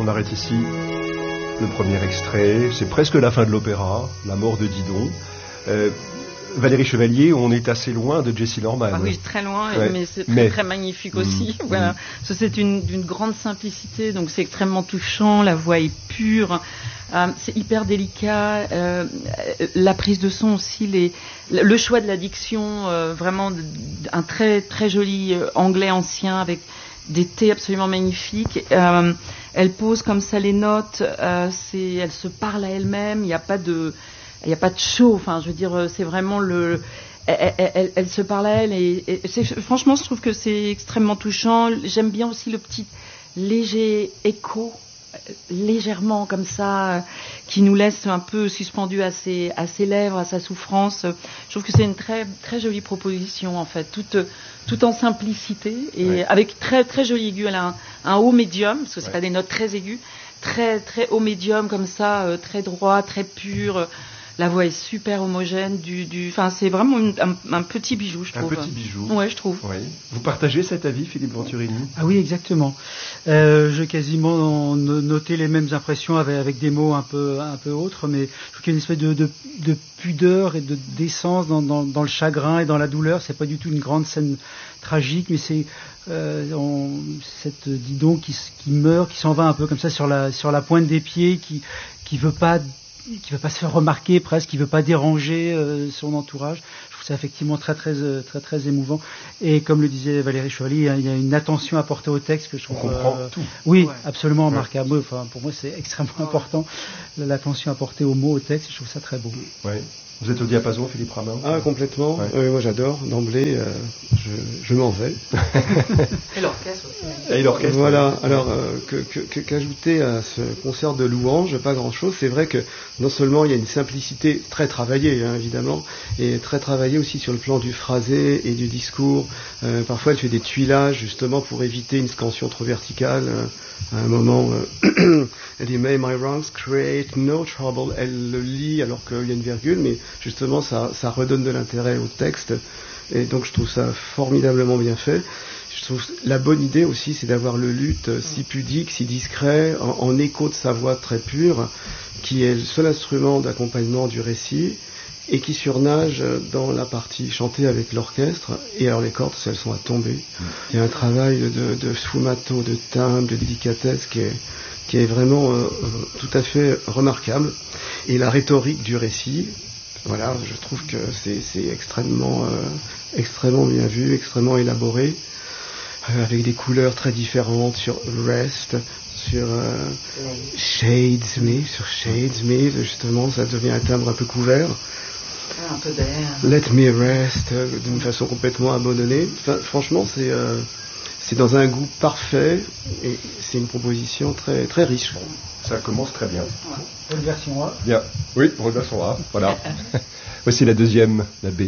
On arrête ici le premier extrait. C'est presque la fin de l'opéra, la mort de Didon. Valérie Chevalier, on est assez loin de Jessye Norman. Ah oui, très loin, ouais. mais c'est très, très magnifique aussi. Voilà. C'est d'une grande simplicité, donc c'est extrêmement touchant, la voix est pure, c'est hyper délicat, la prise de son aussi, le choix de la diction, vraiment un très, très joli anglais ancien avec des T absolument magnifiques. Elle pose comme ça les notes, elle se parle à elle-même, il n'y a pas de show, enfin je veux dire c'est vraiment elle se parle à elle et franchement je trouve que c'est extrêmement touchant. J'aime bien aussi le petit léger écho légèrement comme ça qui nous laisse un peu suspendus à ses lèvres, à sa souffrance. Je trouve que c'est une très très jolie proposition en fait, tout en simplicité et avec très très joli aigu. Elle a un haut médium parce que c'est pas des notes très aiguës, très très haut médium comme ça, très droit, très pur. La voix est super homogène, enfin c'est vraiment un petit bijou, je trouve. Un petit bijou. Ouais, je trouve. Oui. Vous partagez cet avis, Philippe Venturini ? Ah oui, exactement. J'ai quasiment noté les mêmes impressions avec des mots un peu autres, mais je trouve qu'il y a une espèce de pudeur et de d'essence dans le chagrin et dans la douleur. C'est pas du tout une grande scène tragique, mais c'est cette Didon qui meurt, qui s'en va un peu comme ça sur la pointe des pieds, qui veut pas se faire remarquer presque, qui veut pas déranger son entourage. Je trouve ça effectivement très très très très émouvant. Et comme le disait Valérie Chevalier, il y a une attention apportée au texte que je trouve. On comprend tout. Oui, absolument remarquable. Enfin, pour moi, c'est extrêmement important l'attention apportée aux mots, au texte. Je trouve ça très beau. Ouais. Vous êtes au diapason, Philippe Ramin ? Ah, complètement. Ouais. Moi, j'adore. D'emblée, je m'en vais. Et l'orchestre aussi. Et l'orchestre. Voilà. Alors, qu'ajouter à ce concert de louanges ? Pas grand-chose. C'est vrai que non seulement il y a une simplicité très travaillée, évidemment, et très travaillée aussi sur le plan du phrasé et du discours. Parfois, elle fait des tuilages justement pour éviter une scansion trop verticale. À un moment, elle dit « May my wrongs create no trouble ». Elle le lit alors qu'il y a une virgule, mais justement, ça redonne de l'intérêt au texte. Et donc, je trouve ça formidablement bien fait. Je trouve la bonne idée aussi, c'est d'avoir le luth si pudique, si discret, en écho de sa voix très pure, qui est le seul instrument d'accompagnement du récit, et qui surnage dans la partie chantée avec l'orchestre, et alors les cordes, elles sont à tomber. Il y a un travail de sfumato, de timbre, de délicatesse qui est vraiment tout à fait remarquable. Et la rhétorique du récit, voilà, je trouve que c'est extrêmement bien vu, extrêmement élaboré, avec des couleurs très différentes sur Rest, sur Shades Me, justement, ça devient un timbre un peu couvert. Un peu d'air. Let Me Rest, d'une façon complètement abandonnée. Enfin, franchement, c'est dans un goût parfait et c'est une proposition très, très riche. Ça commence très bien. Bonne version A. Bien. Oui, version A. Voilà. Voici la deuxième, la B.